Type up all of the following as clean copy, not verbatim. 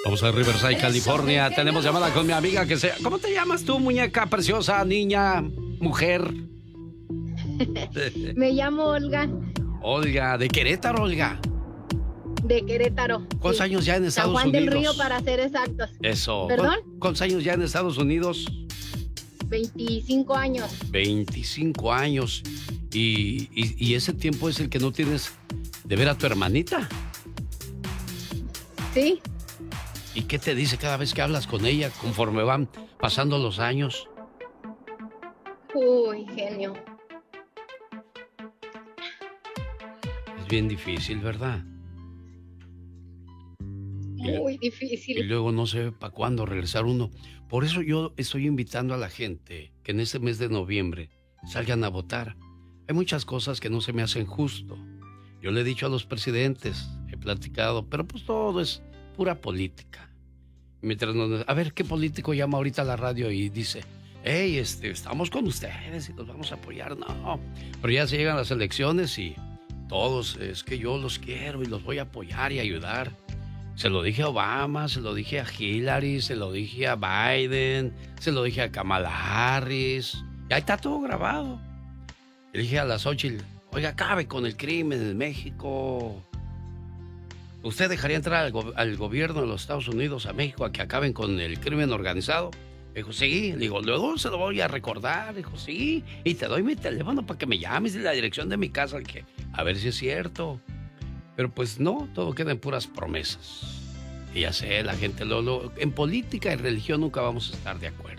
Vamos a Riverside, California. Tenemos llamada con mi amiga que sea. ¿Cómo te llamas tú, muñeca preciosa, niña, mujer? Me llamo Olga. Olga, ¿de Querétaro, Olga? De Querétaro. ¿Cuántos años ya en Estados San Juan Unidos? del Río, para ser exactos. Eso. ¿Perdón? ¿Cuántos años ya en Estados Unidos? 25 años. 25 años. ¿Y ese tiempo es el que no tienes de ver a tu hermanita? Sí. ¿Y qué te dice cada vez que hablas con ella conforme van pasando los años? Uy, genio. Es bien difícil, ¿verdad? Muy difícil. Y luego no sé para cuándo regresar uno. Por eso yo estoy invitando a la gente que en este mes de noviembre salgan a votar. Hay muchas cosas que no se me hacen justo. Yo le he dicho a los presidentes, he platicado, pero pues todo es pura política. Mientras a ver, ¿qué político llama ahorita a la radio y dice, hey, estamos con ustedes y los vamos a apoyar? No, pero ya se llegan las elecciones y todos, es que yo los quiero y los voy a apoyar y ayudar. Se lo dije a Obama, se lo dije a Hillary, se lo dije a Biden, se lo dije a Kamala Harris. Y ahí está todo grabado. Le dije a la Xóchitl, oiga, acabe con el crimen en México. ¿Usted dejaría entrar al gobierno de los Estados Unidos a México a que acaben con el crimen organizado? Dijo, sí. Le digo, luego se lo voy a recordar. Dijo, sí. Y te doy mi teléfono para que me llames de la dirección de mi casa. Que, a ver si es cierto. Pero pues no, todo queda en puras promesas. Y ya sé, la gente en política y religión nunca vamos a estar de acuerdo.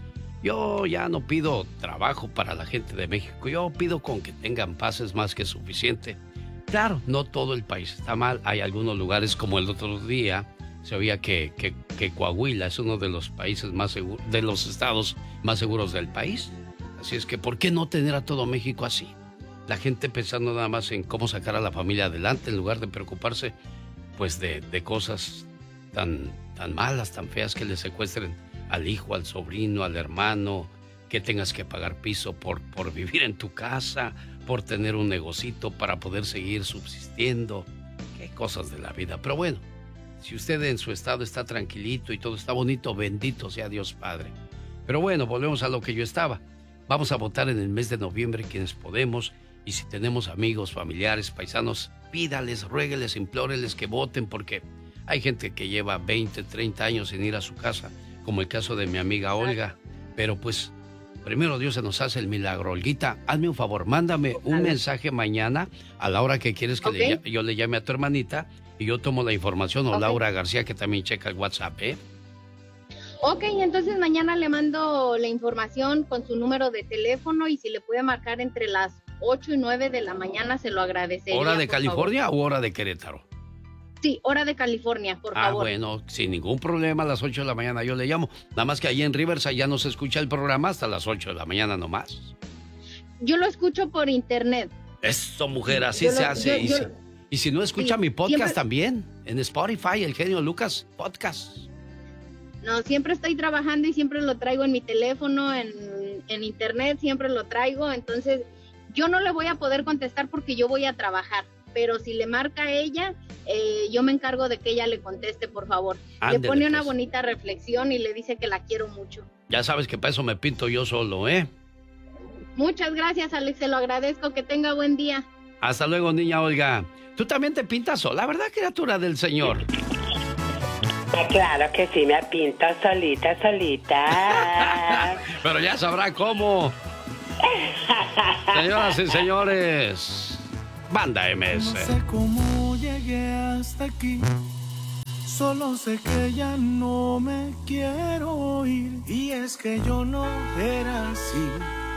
Yo ya no pido trabajo para la gente de México. Yo pido con que tengan paz es más que suficiente. Claro, no todo el país está mal. Hay algunos lugares, como el otro día, se oía que Coahuila es uno de los países más seguros, de los estados más seguros del país. Así es que, ¿por qué no tener a todo México así? La gente pensando nada más en cómo sacar a la familia adelante, en lugar de preocuparse, pues, de cosas tan malas, tan feas, que le secuestren al hijo, al sobrino, al hermano, que tengas que pagar piso por vivir en tu casa, por tener un negocito para poder seguir subsistiendo. Qué cosas de la vida. Pero bueno, si usted en su estado está tranquilito y todo está bonito, bendito sea Dios Padre. Pero bueno, volvemos a lo que yo estaba. Vamos a votar en el mes de noviembre quienes podemos. Y si tenemos amigos, familiares, paisanos, pídales, ruégueles, implóreles que voten, porque hay gente que lleva 20, 30 años sin ir a su casa, como el caso de mi amiga Olga. Pero pues, primero Dios se nos hace el milagro. Olguita, hazme un favor, mándame un mensaje mañana a la hora que quieres que yo le llame a tu hermanita y yo tomo la información, o Laura García, que también checa el WhatsApp, ¿eh? Ok, entonces mañana le mando la información con su número de teléfono, y si le puede marcar entre las 8 y 9 de la mañana, se lo agradecería. ¿Hora de California o hora de Querétaro? Sí, hora de California, por favor. Bueno, sin ningún problema, a las 8 de la mañana yo le llamo. Nada más que allí en Riverside ya no se escucha el programa hasta las 8 de la mañana nomás. Yo lo escucho por internet. Eso, mujer, así se hace. Y si no escucha mi podcast también, en Spotify, El Genio Lucas Podcast. No, siempre estoy trabajando y siempre lo traigo en mi teléfono, en internet, siempre lo traigo. Entonces, yo no le voy a poder contestar porque yo voy a trabajar. Pero si le marca a ella, yo me encargo de que ella le conteste, por favor. Ándele, le pone una pues bonita reflexión y le dice que la quiero mucho. Ya sabes que para eso me pinto yo solo, ¿eh? Muchas gracias, Alex, se lo agradezco. Que tenga buen día. Hasta luego, niña Olga. Tú también te pintas sola, ¿verdad, criatura del Señor? Claro que sí, me pinto solita. Pero ya sabrá cómo. Señoras y señores, Banda MS. No sé cómo llegué hasta aquí. Solo sé que ya no me quiero ir. Y es que yo no era así.